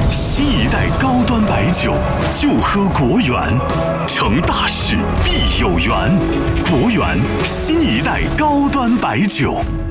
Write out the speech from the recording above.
新一代高端白酒就喝国源，成大事必有缘。国源新一代高端白酒。